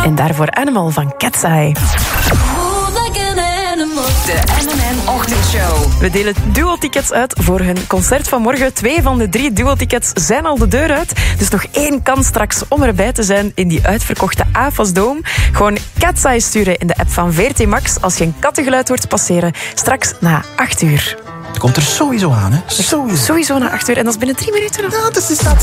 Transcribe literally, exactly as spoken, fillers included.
En daarvoor Animal van Cat's Eye. De M en M Ochtendshow. We delen duo-tickets uit voor hun concert van morgen. Twee van de drie duo-tickets zijn al de deur uit. Dus nog één kans straks om erbij te zijn in die uitverkochte A F A S Dome. Gewoon Cat's Eye sturen in de app van V R T Max als je een kattengeluid hoort passeren. Straks na acht uur. Het komt er sowieso aan, hè? Sowieso. Sowieso na acht uur. En dat is binnen drie minuten nog. Ja, dat is dat.